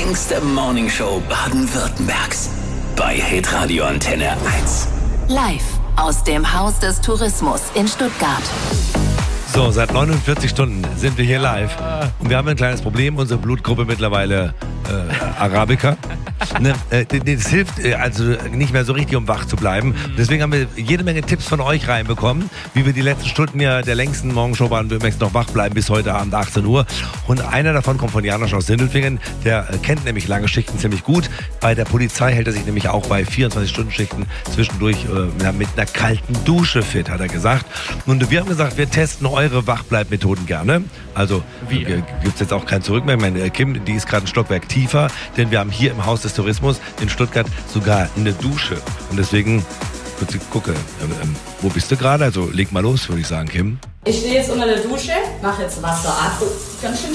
längste Morningshow Baden-Württembergs. Bei Hitradio Antenne 1. Live aus dem Haus des Tourismus in Stuttgart. So, seit 49 Stunden sind wir hier live und wir haben ein kleines Problem. Unsere Blutgruppe mittlerweile Arabica. Ne, das hilft also nicht mehr so richtig, um wach zu bleiben. Deswegen haben wir jede Menge Tipps von euch reinbekommen, wie wir die letzten Stunden ja der längsten Morgenshow Baden-Württembergs noch wach bleiben bis heute Abend 18 Uhr. Und einer davon kommt von Janosch aus Sindelfingen. Der kennt nämlich lange Schichten ziemlich gut. Bei der Polizei hält er sich nämlich auch bei 24-Stunden-Schichten zwischendurch mit einer kalten Dusche fit, hat er gesagt. Und wir haben gesagt, wir testen eure Wachbleibmethoden gerne. Also gibt es jetzt auch kein Zurück mehr. Meine Kim, die ist gerade ein Stockwerk tiefer, denn wir haben hier im Haus des Tourismus in Stuttgart sogar eine Dusche. Und deswegen, kurz gucke, wo bist du gerade? Also leg mal los, würde ich sagen, Kim. Ich stehe jetzt unter der Dusche, mache jetzt Wasser ab. Ganz schön